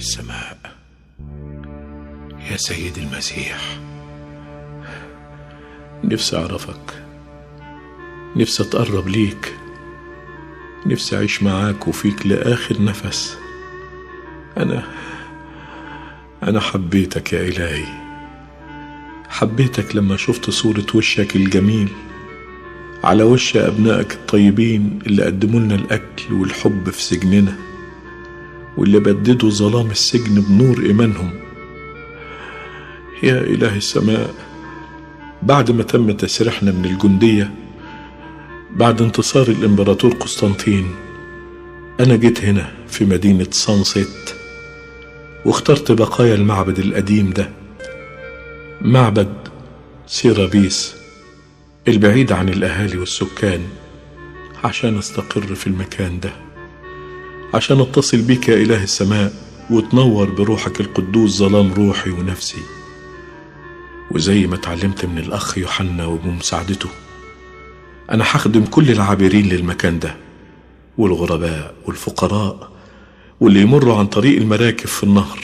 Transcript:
السماء، يا سيد المسيح، نفسي أعرفك، نفسي أتقرب ليك، نفسي أعيش معاك وفيك لآخر نفس. أنا حبيتك يا إلهي، حبيتك لما شفت صورة وشك الجميل على وش أبنائك الطيبين اللي قدموا لنا الأكل والحب في سجننا، واللي بددوا ظلام السجن بنور إيمانهم. يا إله السماء، بعد ما تم تسريحنا من الجندية بعد انتصار الإمبراطور قسطنطين، أنا جيت هنا في مدينة سانسيت واخترت بقايا المعبد القديم ده، معبد سيرابيس البعيد عن الأهالي والسكان، عشان استقر في المكان ده، عشان اتصل بيك يا إله السماء وتنور بروحك القدوس ظلام روحي ونفسي. وزي ما اتعلمت من الأخ يوحنا وبمساعدته، أنا هخدم كل العابرين للمكان ده والغرباء والفقراء واللي يمروا عن طريق المراكب في النهر